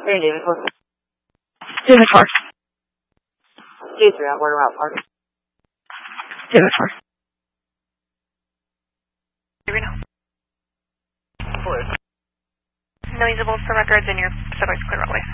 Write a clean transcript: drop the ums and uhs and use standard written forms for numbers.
Hey, David. David 4. J3 out, where about park? David 4. Reno. 4. No usables for records and your subject's clear runway.